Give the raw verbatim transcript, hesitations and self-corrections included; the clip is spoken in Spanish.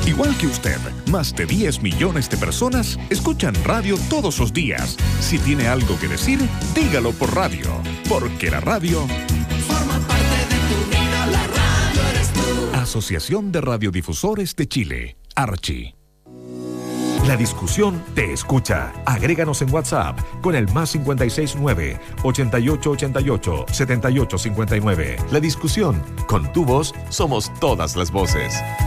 Igual que usted, más de diez millones de personas escuchan radio todos los días. Si tiene algo que decir, dígalo por radio, porque la radio forma parte de tu vida, la radio eres tú. Asociación de Radiodifusores de Chile, Archi. La discusión te escucha. Agréganos en WhatsApp con el más cinco seis nueve, ochenta y ocho ochenta y ocho, setenta y ocho cincuenta y nueve. La discusión, con tu voz, somos todas las voces.